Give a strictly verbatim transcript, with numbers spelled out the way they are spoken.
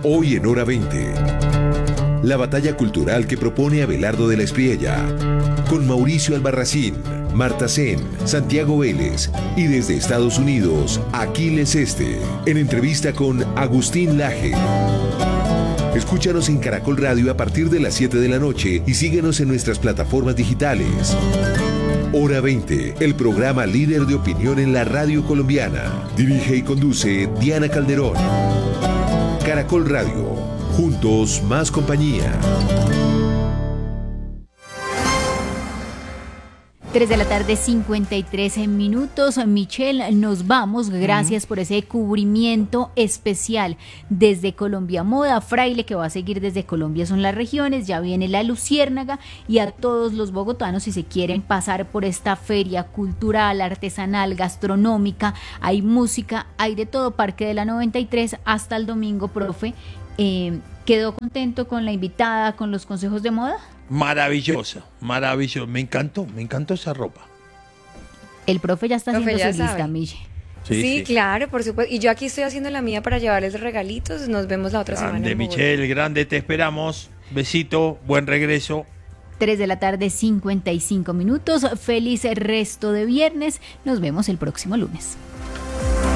Hoy en Hora veinte. La batalla cultural que propone Abelardo de la Espriella. Con Mauricio Albarracín, Marta Sen, Santiago Vélez y desde Estados Unidos, Aquiles Este. En entrevista con Agustín Laje. Escúchanos en Caracol Radio a partir de las siete de la noche y síguenos en nuestras plataformas digitales. Hora veinte, el programa líder de opinión en la radio colombiana. Dirige y conduce Diana Calderón. Caracol Radio, juntos más compañía. tres de la tarde, cincuenta y tres minutos. Michelle, nos vamos. Gracias uh-huh. por ese cubrimiento especial desde Colombia Moda. Fraile, que va a seguir desde Colombia, son las regiones. Ya viene la Luciérnaga. Y a todos los bogotanos, si se quieren pasar por esta feria cultural, artesanal, gastronómica, hay música, hay de todo. Parque de la noventa y tres hasta el domingo, profe. Eh, ¿Quedó contento con la invitada, con los consejos de moda? Maravillosa, maravilloso. Me encantó, me encantó esa ropa. El profe ya está profe haciendo ya su lista, Mille. Sí, sí, sí, claro, por supuesto. Y yo aquí estoy haciendo la mía para llevarles regalitos. Nos vemos la otra grande, semana. Grande, Michelle, grande, te esperamos. Besito, buen regreso. tres de la tarde, cincuenta y cinco minutos. Feliz resto de viernes. Nos vemos el próximo lunes.